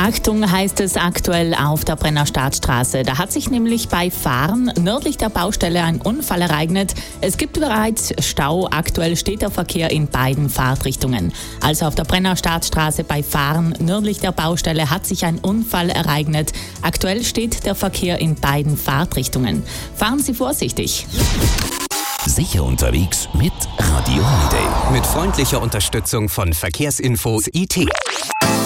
Achtung heißt es aktuell auf der Brenner Staatsstraße. Da hat sich nämlich bei Fahren nördlich der Baustelle ein Unfall ereignet. Es gibt bereits Stau. Aktuell steht der Verkehr in beiden Fahrtrichtungen. Also auf der Brenner Staatsstraße bei Fahren nördlich der Baustelle hat sich ein Unfall ereignet. Aktuell steht der Verkehr in beiden Fahrtrichtungen. Fahren Sie vorsichtig. Sicher unterwegs mit Radio Holiday. Mit freundlicher Unterstützung von Verkehrsinfos IT.